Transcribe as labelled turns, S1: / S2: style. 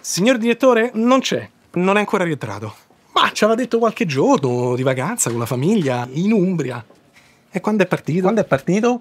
S1: Signor direttore, non c'è. Non è ancora rientrato. Ma ci aveva detto qualche giorno di vacanza con la famiglia in Umbria. E quando è partito?
S2: Quando è partito?